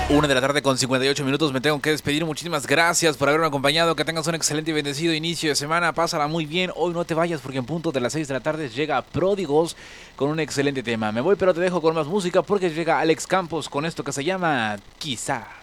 Una de la tarde con 58 minutos. Me tengo que despedir. Muchísimas gracias por haberme acompañado. Que tengas un excelente y bendecido inicio de semana. Pásala muy bien. Hoy no te vayas porque en punto de las 6 de la tarde llega Pródigos con un excelente tema. Me voy, pero te dejo con más música porque llega Alex Campos con esto que se llama Quizá.